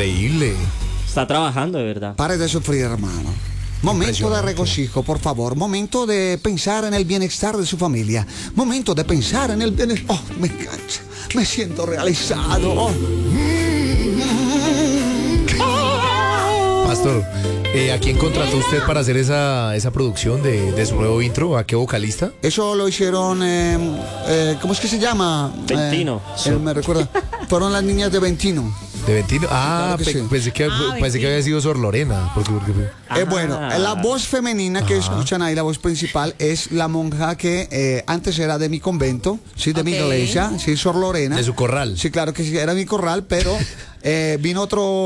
Increíble. Está trabajando, de verdad. Pare de sufrir, hermano. Momento de regocijo, por favor. Momento de pensar en el bienestar de su familia. Momento de pensar en el bienestar. Oh, me encanta. Me siento realizado. Oh. Pastor, ¿a quién contrató usted para hacer esa producción de su nuevo intro? ¿A qué vocalista? Eso lo hicieron, ¿cómo es que se llama? Ventino. Me recuerda. Fueron las niñas de Ventino. ¿De Ventino? Ah, Claro que sí. pensé que había sido Sor Lorena. Bueno, la voz femenina que escuchan ahí, la voz principal, es la monja que antes era de mi convento, sí, de mi iglesia, sí, Sor Lorena. De su corral. Sí, claro que sí, era mi corral, pero vino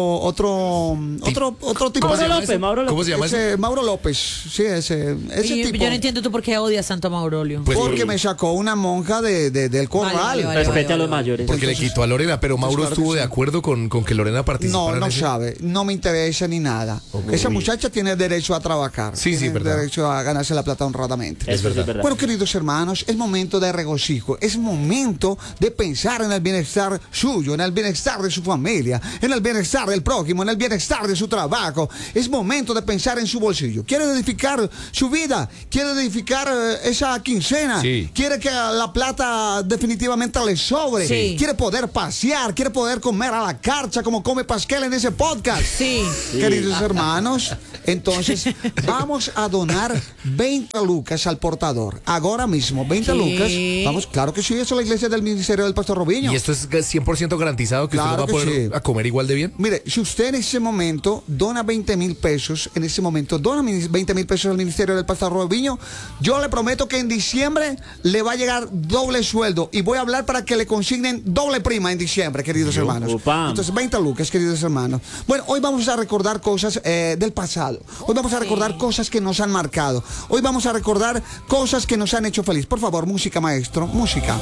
otro tipo. ¿Cómo se llama ese? Mauro López, sí, ese tipo. Yo no entiendo tú por qué odias tanto a Mauro Aurelio. Pues porque me sacó una monja del corral. Vale. Respete a los mayores. Porque le quitó a Lorena, pero Mauro claro que estuvo sí. de acuerdo con que Lorena participara. No en ese- sabe, no me interesa ni nada. Ok. Esa muchacha tiene derecho a trabajar. Sí, tiene verdad. derecho a ganarse la plata honradamente. Eso sí es verdad. Bueno, queridos hermanos, es momento de regocijo, es momento de pensar en el bienestar suyo, en el bienestar de su familia, en el bienestar del prójimo, en el bienestar de su trabajo. Es momento de pensar en su bolsillo. ¿Quiere edificar su vida? ¿Quiere edificar esa quincena? Sí. ¿Quiere que la plata definitivamente le sobre? Sí. ¿Quiere poder pasear? ¿Quiere poder comer a la carcha como come Pascal en ese podcast? Sí. Queridos hermanos, entonces vamos a donar 20 lucas al portador. Ahora mismo, 20 ¿Qué? lucas. Vamos, claro que sí, eso es la iglesia del Ministerio del Pastor Robiño. Y esto es 100% garantizado que Claro usted no va a que poder sí. a comer igual de bien. Mire, si usted en ese momento dona 20,000 pesos, en ese momento dona 20,000 pesos al Ministerio del Pastor Robiño, yo le prometo que en diciembre le va a llegar doble sueldo y voy a hablar para que le consignen doble prima en diciembre, queridos hermanos. Upa. Entonces, 20 lucas, queridos hermanos. Bueno, hoy vamos a recordar cosas del pasado. Hoy vamos a recordar cosas que nos han marcado. Hoy vamos a recordar cosas que nos han hecho feliz. Por favor, música, maestro, música.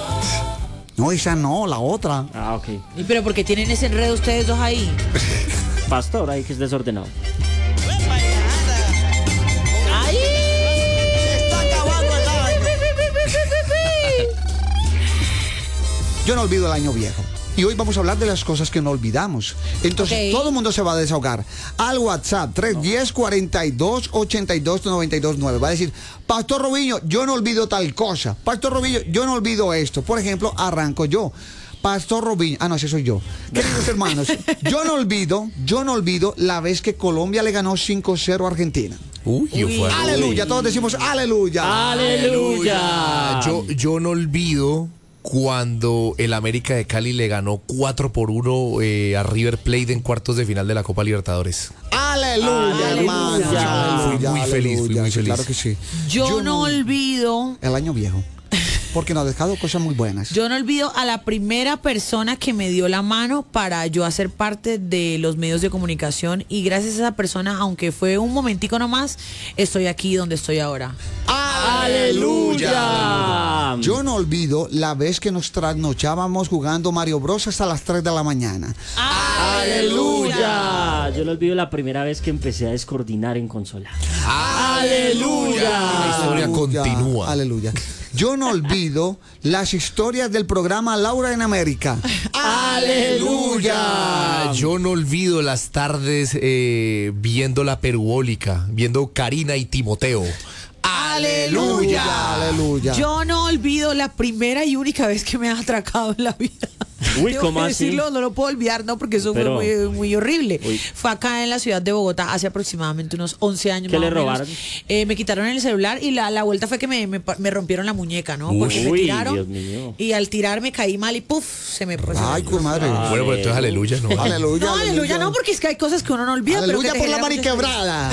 No, esa no, la otra. Ah, ok. ¿Y pero por qué tienen ese enredo ustedes dos ahí? Pastor, ahí que es desordenado. ¡Ay! Está acabando el año. Yo no olvido el año viejo. Y hoy vamos a hablar de las cosas que no olvidamos. Entonces, todo el mundo se va a desahogar. Al WhatsApp, 310-42-82-92-9. Va a decir, Pastor Robiño, yo no olvido tal cosa. Pastor Robiño, yo no olvido esto. Por ejemplo, arranco yo. Pastor Robiño, no, ese soy yo. Queridos hermanos, yo no olvido la vez que Colombia le ganó 5-0 a Argentina. Uy, fue Aleluya, todos decimos aleluya. ¡Aleluya! Yo no olvido cuando el América de Cali le ganó 4-1 a River Plate en cuartos de final de la Copa Libertadores. Aleluya, hermano. Aleluya. Fui muy feliz, fui muy sí, feliz. Claro que sí. Yo no olvido. El año viejo. Porque nos ha dejado cosas muy buenas. Yo no olvido a la primera persona que me dio la mano para yo hacer parte de los medios de comunicación y gracias a esa persona, aunque fue un momentico nomás, estoy aquí donde estoy ahora. ¡Aleluya! Yo no olvido la vez que nos trasnochábamos jugando Mario Bros hasta las 3 de la mañana. ¡Aleluya! Yo no olvido la primera vez que empecé a descoordinar en consola. ¡Aleluya! La historia continúa. Aleluya. Yo no olvido las historias del programa Laura en América. ¡Aleluya! Yo no olvido las tardes viendo la perubólica, viendo Karina y Timoteo. ¡Aleluya! Aleluya. Yo no olvido la primera y única vez que me han atracado en la vida. Uy, Tengo ¿cómo que así? decirlo, no lo puedo olvidar, no, porque eso Pero- fue muy horrible. Uy. Fue acá en la ciudad de Bogotá hace aproximadamente unos 11 años. ¿Qué más le o menos. robaron? Me quitaron el celular y la vuelta fue que me rompieron la muñeca, ¿no? Uy. Porque me Uy, tiraron Dios mío. y al tirarme caí mal y ¡puf! Se me... Ay, qué madre. Bueno, pero entonces aleluya, ¿no? Aleluya. No, aleluya no, porque es que hay cosas que uno no olvida. pero que Aleluya te por la generan mucha mariquebrada.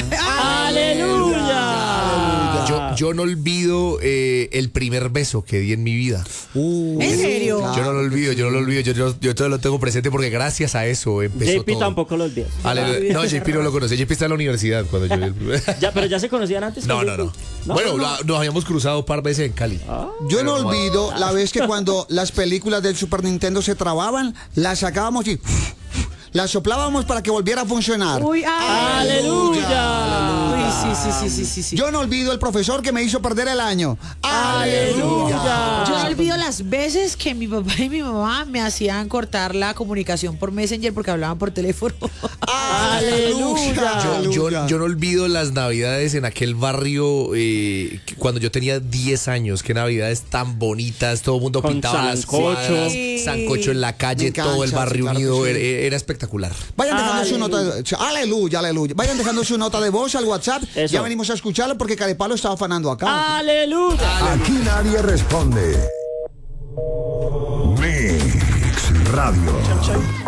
¡Aleluya! Yo no olvido el primer beso que di en mi vida. ¿En serio? claro. Yo no lo olvido, yo todo lo tengo presente porque gracias a eso empezó JP todo. tampoco lo olvidas. Aleluya. No, JP no lo conocí, JP está en la universidad cuando yo... Pero ya se conocían antes. No, con no, JP? no. Bueno, nos habíamos cruzado un par de veces en Cali. Yo no olvido la vez que cuando las películas del Super Nintendo se trababan, las sacábamos y La soplábamos para que volviera a funcionar. Uy, ¡Aleluya! Uy, sí. Yo no olvido el profesor que me hizo perder el año. ¡Aleluya! Yo no olvido las veces que mi papá y mi mamá me hacían cortar la comunicación por Messenger porque hablaban por teléfono. ¡Aleluya! Yo no olvido las navidades en aquel barrio cuando yo tenía 10 años. Qué navidades tan bonitas, todo el mundo Con pintaba las sancocho. cuadras, sancocho en la calle, En todo el cancha, barrio claro que unido, sí. era espectacular. Vayan dejando su nota de... Aleluya. Vayan dejando su nota de voz al WhatsApp. Eso. Ya venimos a escucharlo porque Carepalo está afanando acá. ¡Aleluya! Aquí nadie responde. Mix Radio.